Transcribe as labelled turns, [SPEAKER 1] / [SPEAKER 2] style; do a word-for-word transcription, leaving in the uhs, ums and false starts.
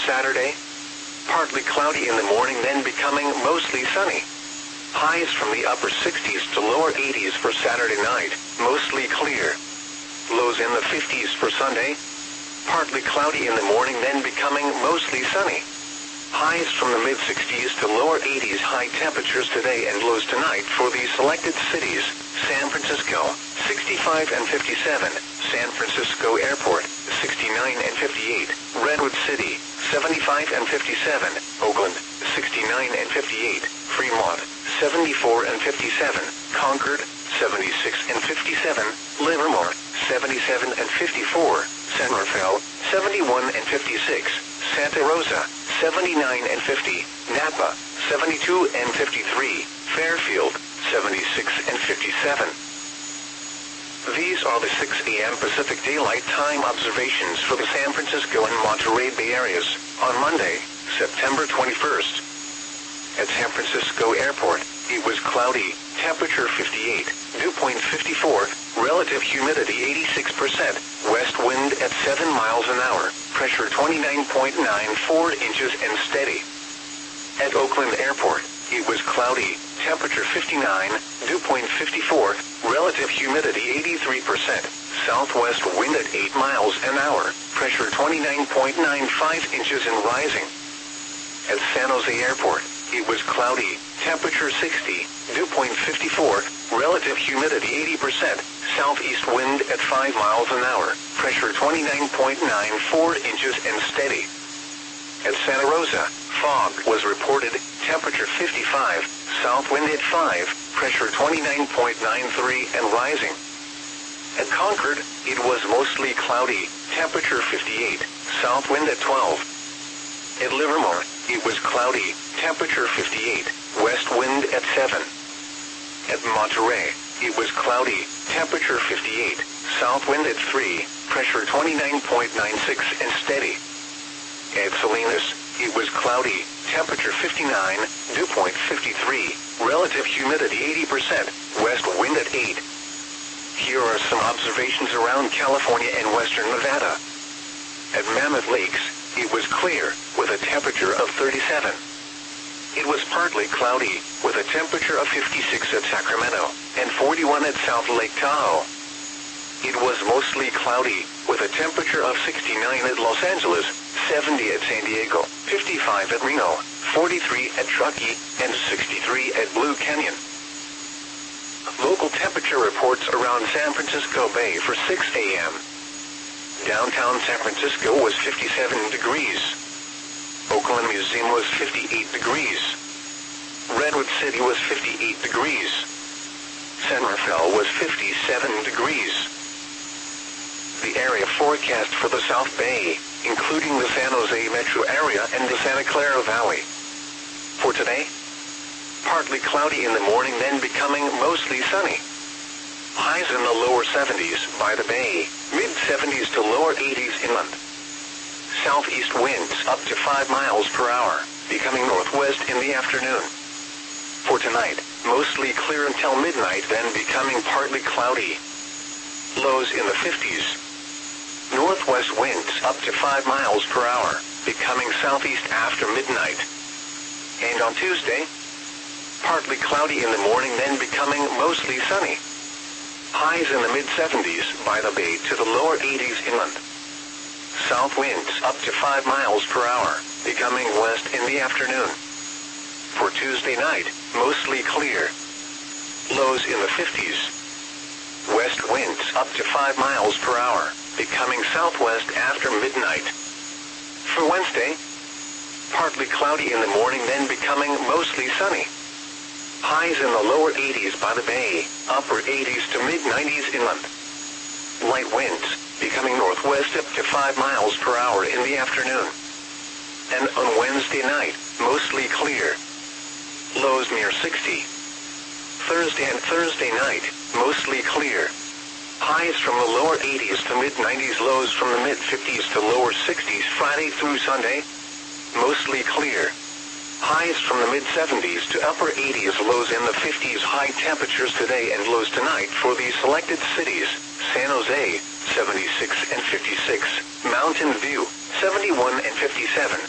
[SPEAKER 1] Saturday. Partly cloudy in the morning, then becoming mostly sunny. Highs from the upper sixties to lower eighties for Saturday night, mostly clear. Lows in the fifties for Sunday. Partly cloudy in the morning, then becoming mostly sunny. Highs from the mid-sixties to lower eighties high temperatures today and lows tonight for the selected cities: San Francisco, sixty-five and fifty-seven, San Francisco Airport, sixty-nine and fifty-eight, Redwood City, seventy-five and fifty-seven, Oakland, sixty-nine and fifty-eight, Fremont, seventy-four and fifty-seven, Concord, seventy-six and fifty-seven, Livermore, seventy-seven and fifty-four, San Rafael, seventy-one and fifty-six, Santa Rosa, seventy-nine and fifty, Napa, seventy-two and fifty-three, Fairfield, seventy-six and fifty-seven. These are the six a m Pacific Daylight Time observations for the San Francisco and Monterey Bay areas on Monday, September twenty-first. At San Francisco Airport, it was cloudy, temperature fifty-eight, dew point fifty-four, relative humidity eighty-six percent, west wind at seven miles an hour, pressure twenty-nine point nine four inches and steady. At Oakland Airport, it was cloudy, temperature fifty-nine, dew point fifty-four, relative humidity eighty-three percent, southwest wind at eight miles an hour, pressure twenty-nine point nine five inches and rising. At San Jose Airport, it was cloudy, temperature sixty, dew point fifty-four, relative humidity eighty percent, southeast wind at five miles an hour, pressure twenty-nine point nine four inches and steady. At Santa Rosa, fog was reported, temperature fifty-five, south wind at five, pressure twenty-nine point nine three and rising. At Concord, it was mostly cloudy, temperature fifty-eight, south wind at twelve. At Livermore, it was cloudy, temperature fifty-eight, west wind at seven. At Monterey, it was cloudy, temperature fifty-eight, south wind at three, pressure twenty-nine point nine six and steady. At Salinas, it was cloudy, temperature fifty-nine, dew point fifty-three, relative humidity eighty percent, west wind at eight. Here are some observations around California and western Nevada. At Mammoth Lakes, it was clear, with a temperature of thirty-seven. It was partly cloudy, with a temperature of fifty-six at Sacramento, and forty-one at South Lake Tahoe. It was mostly cloudy, with a temperature of sixty-nine at Los Angeles, seventy at San Diego, fifty-five at Reno, forty-three at Truckee, and sixty-three at Blue Canyon. Local temperature reports around San Francisco Bay for six a m Downtown San Francisco was fifty-seven degrees. Oakland Museum was fifty-eight degrees. Redwood City was fifty-eight degrees. San Rafael was fifty-seven degrees. The area forecast for the South Bay, including the San Jose metro area and the Santa Clara Valley. For today, partly cloudy in the morning, then becoming mostly sunny. Highs in the lower seventies by the bay, mid-seventies to lower eighties inland. Southeast winds up to five miles per hour, becoming northwest in the afternoon. For tonight, mostly clear until midnight, then becoming partly cloudy. Lows in the fifties. Northwest winds up to five miles per hour, becoming southeast after midnight. And on Tuesday, partly cloudy in the morning, then becoming mostly sunny. Highs in the mid-seventies by the bay to the lower eighties inland. South winds up to five miles per hour, becoming west in the afternoon. For Tuesday night, mostly clear. Lows in the fifties. West winds up to five miles per hour, becoming southwest after midnight. For Wednesday, partly cloudy in the morning, then becoming mostly sunny. Highs in the lower eighties by the bay, upper eighties to mid-nineties inland. Light winds, becoming northwest up to five miles per hour in the afternoon. And on Wednesday night, mostly clear. Lows near sixty. Thursday and Thursday night, mostly clear. Highs from the lower eighties to mid-nineties, lows from the mid-fifties to lower sixties Friday through Sunday, mostly clear. Highs from the mid-seventies to upper eighties, lows in the fifties, high temperatures today and lows tonight for the selected cities: San Jose, seventy-six and fifty-six, Mountain View, seventy-one and fifty-seven,